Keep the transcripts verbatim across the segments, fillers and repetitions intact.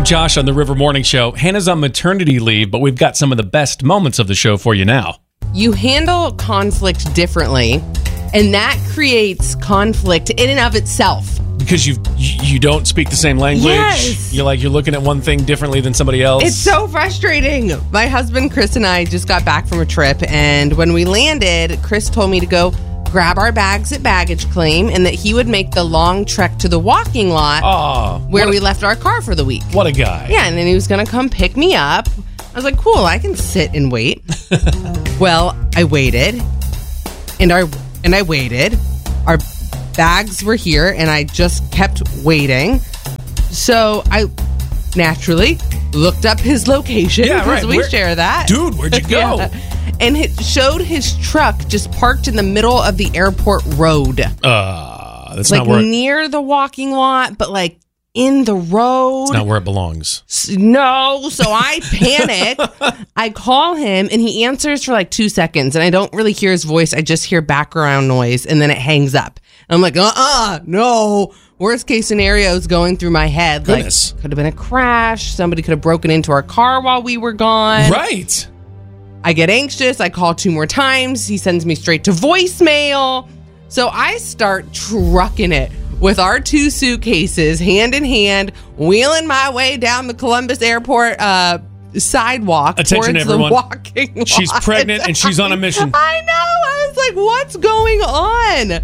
Josh on the River Morning Show. Hannah's on maternity leave, but we've got some of the best moments of the show for you now. You handle conflict differently, and that creates conflict in and of itself. Because you you don't speak the same language. Yes. You're like, you're looking at one thing differently than somebody else. It's so frustrating. My husband, Chris, and I just got back from a trip, and when we landed, Chris told me to go grab our bags at baggage claim and that he would make the long trek to the walking lot oh, where a, we left our car for the week. What a guy. Yeah, and then he was going to come pick me up. I was like, cool, I can sit and wait. Well, I waited, and our and I waited. Our bags were here, and I just kept waiting. So I naturally looked up his location yeah, because right. we Where, share that. Dude, where'd you go? Yeah. And it showed his truck just parked in the middle of the airport road. Uh, that's like not where it, near the walking lot, but like in the road. It's not where it belongs. No. So I panic. I call him and he answers for like two seconds and I don't really hear his voice. I just hear background noise and then it hangs up. And I'm like, uh-uh, no. Worst case scenario is going through my head. Goodness. Like, could have been a crash. Somebody could have broken into our car while we were gone. Right. I get anxious. I call two more times. He sends me straight to voicemail. So I start trucking it with our two suitcases, hand in hand, wheeling my way down the Columbus Airport uh, sidewalk Attention, towards everyone. the walking lot. She's pregnant and she's on a mission. I know. I was like, what's going on?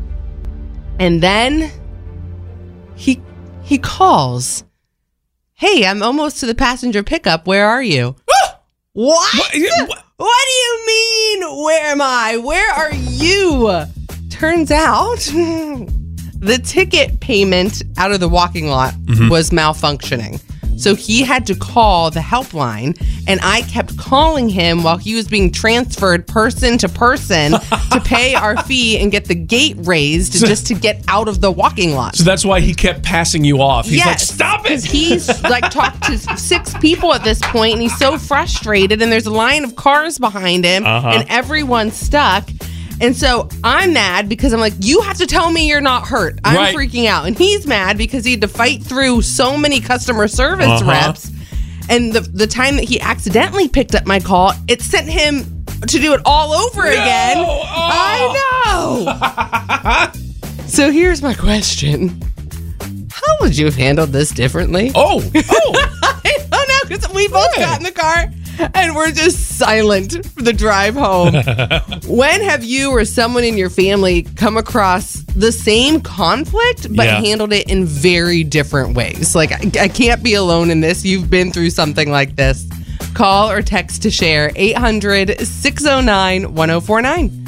And then he he calls. Hey, I'm almost to the passenger pickup. Where are you? What? What? What do you mean, where am I? Where are you? Turns out the ticket payment out of the walking lot mm-hmm. was malfunctioning. So he had to call the helpline, and I kept calling him while he was being transferred person to person to pay our fee and get the gate raised so, just to get out of the walking lot. So that's why he kept passing you off. He's yes, like, stop it! Because he's like talked to six people at this point, and he's so frustrated, and there's a line of cars behind him, uh-huh. and everyone's stuck. And so I'm mad because I'm like, you have to tell me you're not hurt. I'm right. freaking out. And he's mad because he had to fight through so many customer service uh-huh. reps. And the the time that he accidentally picked up my call, it sent him to do it all over no! again. Oh. I know. So here's my question. How would you have handled this differently? Oh. Oh. I don't know, because we both hey. got in the car. And we're just silent for the drive home. When have you or someone in your family come across the same conflict, but yeah. handled it in very different ways? Like, I, I can't be alone in this. You've been through something like this. Call or text to share eight hundred, six oh nine, one oh four nine.